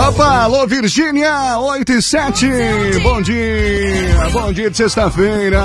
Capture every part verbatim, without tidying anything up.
Opa, alô Virgínia, oito e sete. Bom dia, bom dia de sexta-feira.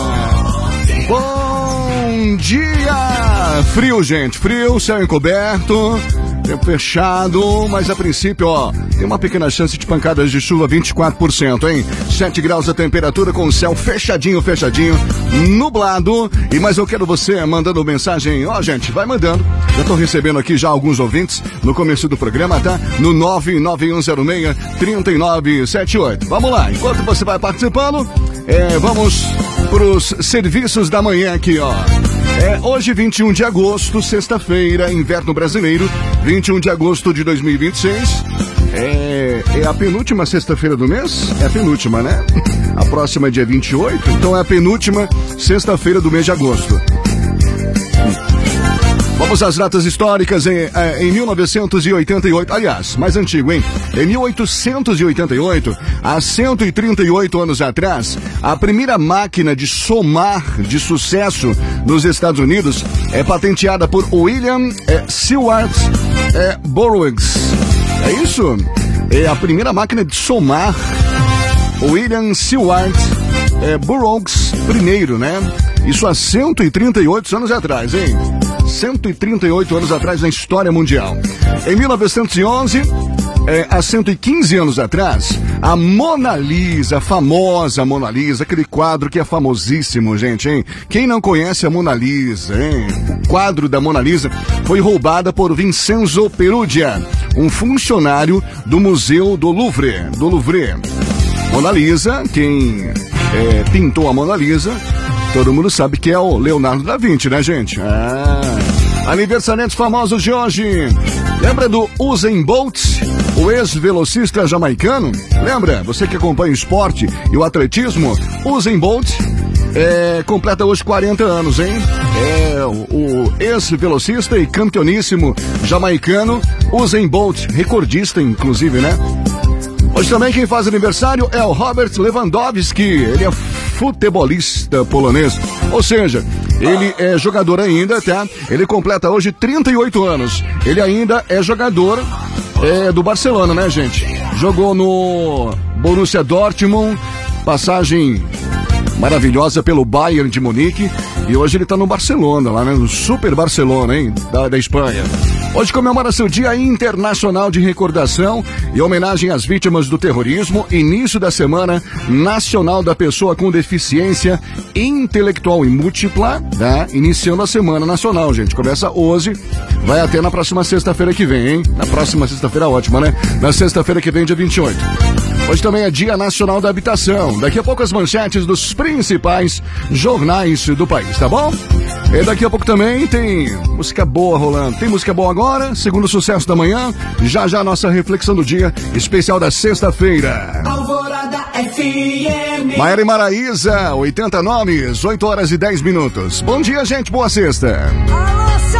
Bom dia. Frio, gente, frio, céu encoberto, tempo fechado, mas a princípio, ó, tem uma pequena chance de pancadas de chuva, vinte e quatro por cento, hein? sete graus a temperatura com o céu fechadinho, fechadinho, nublado. E mas eu quero você mandando mensagem, ó, gente, vai mandando. Já tô recebendo aqui já alguns ouvintes no começo do programa, tá? No nove nove um zero seis, três nove sete oito. Vamos lá, enquanto você vai participando, é, vamos pros serviços da manhã aqui, ó. É, hoje, vinte e um de agosto, sexta-feira, inverno brasileiro, vinte e um de agosto de dois mil e vinte e seis. É, é a penúltima sexta-feira do mês? É a penúltima, né? A próxima é dia vinte e oito, então é a penúltima sexta-feira do mês de agosto. Vamos às datas históricas. Em, em mil novecentos e oitenta e oito, aliás, mais antigo, hein? Em mil oitocentos e oitenta e oito, há cento e trinta e oito anos atrás, a primeira máquina de somar de sucesso nos Estados Unidos é patenteada por William é, Seward é, Burroughs. É isso? É a primeira máquina de somar, William Seward é, Burroughs primeiro, né? Isso há cento e trinta e oito anos atrás, hein? cento e trinta e oito anos atrás na história mundial. Em mil novecentos e onze, é, há cento e quinze anos atrás, a Mona Lisa, a famosa Mona Lisa, aquele quadro que é famosíssimo, gente, hein? Quem não conhece a Mona Lisa, hein? O quadro da Mona Lisa foi roubada por Vincenzo Perugia, um funcionário do Museu do Louvre, do Louvre. Mona Lisa, quem é, pintou a Mona Lisa, todo mundo sabe que é o Leonardo da Vinci, né, gente? Ah, aniversariantes famosos de hoje. Lembra do Usain Bolt, o ex-velocista jamaicano? Lembra? Você que acompanha o esporte e o atletismo, Usain Bolt é, completa hoje quarenta anos, hein? É o, o ex-velocista e campeoníssimo jamaicano Usain Bolt, recordista, inclusive, né? Hoje também quem faz aniversário é o Robert Lewandowski. Ele é futebolista polonês, ou seja, ele é jogador ainda, tá? Ele completa hoje trinta e oito anos. Ele ainda é jogador é, do Barcelona, né, gente? Jogou no Borussia Dortmund, passagem maravilhosa pelo Bayern de Munique, e hoje ele tá no Barcelona, lá, né? No Super Barcelona, hein? Da, da Espanha. Hoje comemora-se o Dia Internacional de Recordação e homenagem às vítimas do terrorismo, início da Semana Nacional da Pessoa com Deficiência Intelectual e Múltipla, tá? Iniciando a Semana Nacional, gente. Começa hoje, vai até na próxima sexta-feira que vem, hein? Na próxima sexta-feira ótima, né? Na sexta-feira que vem, dia vinte e oito. Hoje também é Dia Nacional da Habitação. Daqui a pouco as manchetes dos principais jornais do país, tá bom? E daqui a pouco também tem música boa rolando. Tem música boa agora, segundo sucesso da manhã. Já já nossa reflexão do dia, especial da sexta-feira. Alvorada F M. Maiara e Maraísa, oitenta nomes, oito horas e dez minutos. Bom dia, gente, boa sexta. Alô, seu